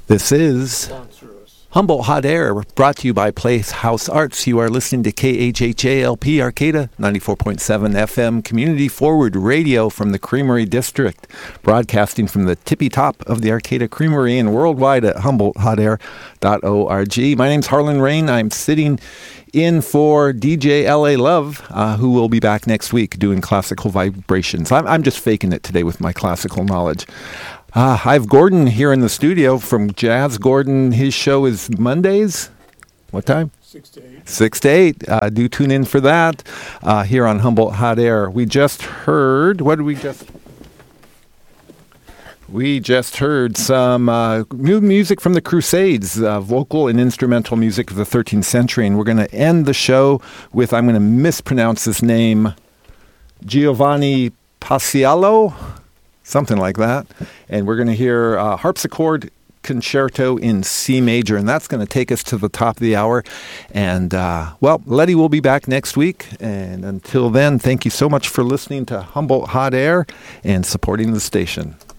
This is Humboldt Hot Air, brought to you by Playhouse Arts. You are listening to KHHALP Arcata, 94.7 FM, Community Forward Radio from the Creamery District, broadcasting from the tippy top of the Arcata Creamery and worldwide at HumboldtHotAir.org. My name's Harlan Rain. I'm sitting in for DJ L.A. Love, who will be back next week doing classical vibrations. I'm just faking it today with my classical knowledge. I have Gordon here in the studio from Jazz. Gordon, his show is Mondays. What time? 6 to 8. 6 to 8. Do tune in for that here on Humboldt Hot Air. We just heard, what did we just... We just heard some new music from the Crusades, vocal and instrumental music of the 13th century. And we're going to end the show with, I'm going to mispronounce his name, Giovanni Paisiello, something like that. And we're going to hear harpsichord concerto in C major. And that's going to take us to the top of the hour. And, Letty will be back next week. And until then, thank you so much for listening to Humboldt Hot Air and supporting the station.